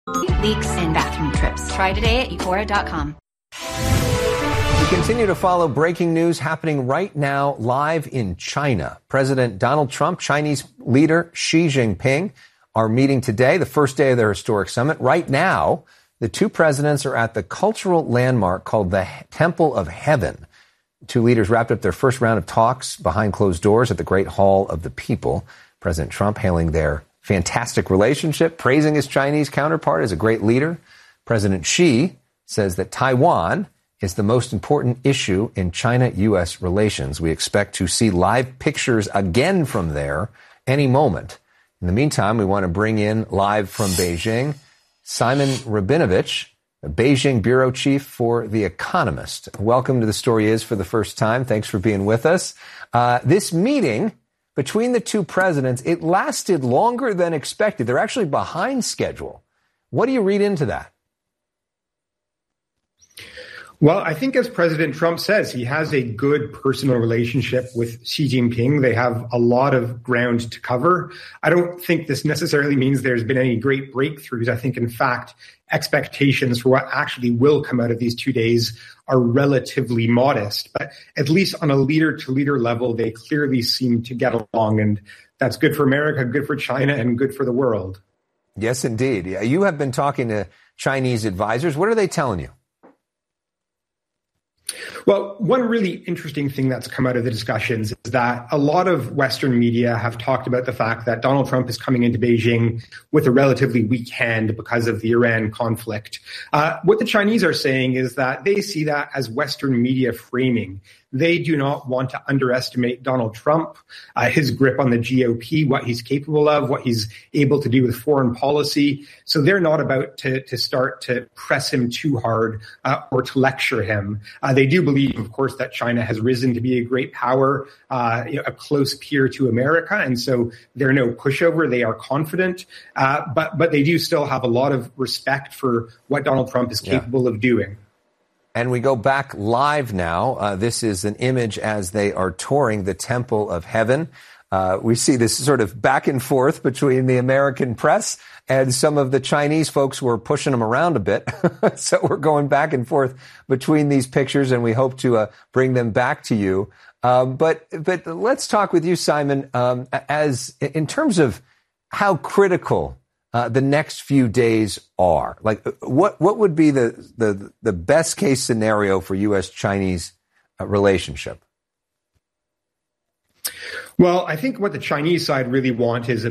Leaks and bathroom trips. Try today at Euphoria.com. We continue to follow breaking news happening right now live in China. President Donald Trump, Chinese leader Xi Jinping are meeting today, the first day of their historic summit. Right now, the two presidents are at the cultural landmark called the Temple of Heaven. Two leaders wrapped up their first round of talks behind closed doors at the Great Hall of the People. President Trump hailing their fantastic relationship, praising his Chinese counterpart as a great leader. President Xi says that Taiwan is the most important issue in China-U.S. relations. We expect to see live pictures again from there any moment. In the meantime, we want to bring in live from Beijing, Simon Rabinovich, a Beijing bureau chief for The Economist. Welcome to The Story Is for the first time. Thanks for being with us. This meeting between the two presidents, it lasted longer than expected. They're actually behind schedule. What do you read into that? Well, I think as President Trump says, he has a good personal relationship with Xi Jinping. They have a lot of ground to cover. I don't think this necessarily means there's been any great breakthroughs. I think, in fact, expectations for what actually will come out of these 2 days are relatively modest. But at least on a leader-to-leader level, they clearly seem to get along. And that's good for America, good for China, and good for the world. Yes, indeed. You have been talking to Chinese advisors. What are they telling you? Well, one really interesting thing that's come out of the discussions is that a lot of Western media have talked about the fact that Donald Trump is coming into Beijing with a relatively weak hand because of the Iran conflict. What the Chinese are saying is that they see that as Western media framing. They do not want to underestimate Donald Trump, his grip on the GOP, what he's capable of, what he's able to do with foreign policy. So they're not about to start to press him too hard or to lecture him. They do believe, of course, that China has risen to be a great power, a close peer to America. And so they're no pushover. They are confident. But they do still have a lot of respect for what Donald Trump is capable of doing. And we go back live now. This is an image as they are touring the Temple of Heaven. We see this sort of back and forth between the American press and some of the Chinese folks who are pushing them around a bit. So we're going back and forth between these pictures, and we hope to bring them back to you. But let's talk with you, Simon, as in terms of how critical the next few days are. Like, what would be the best case scenario for U.S.-Chinese relationship? Well, I think what the Chinese side really want is